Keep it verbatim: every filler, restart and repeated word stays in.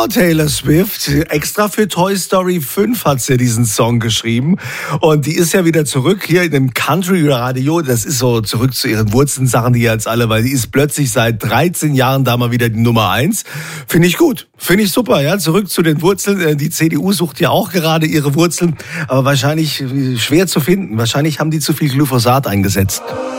Frau Taylor Swift, extra für Toy Story fünf hat sie diesen Song geschrieben. Und die ist ja wieder zurück hier in dem Country-Radio. Das ist so zurück zu ihren Wurzeln, sagen die jetzt alle, weil die ist plötzlich seit dreizehn Jahren da mal wieder die Nummer eins. Finde ich gut, finde ich super, ja. Zurück zu den Wurzeln. Die C D U sucht ja auch gerade ihre Wurzeln, aber wahrscheinlich schwer zu finden. Wahrscheinlich haben die zu viel Glyphosat eingesetzt.